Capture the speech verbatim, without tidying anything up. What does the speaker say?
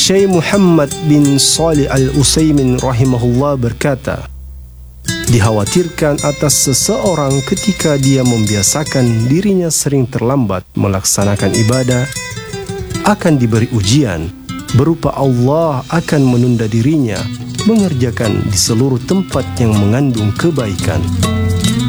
Syekh Muhammad bin Shalih Al-Utsaimin rahimahullah berkata, dikhawatirkan atas seseorang ketika dia membiasakan dirinya sering terlambat melaksanakan ibadah, akan diberi ujian berupa Allah akan menunda dirinya mengerjakan di seluruh tempat yang mengandung kebaikan.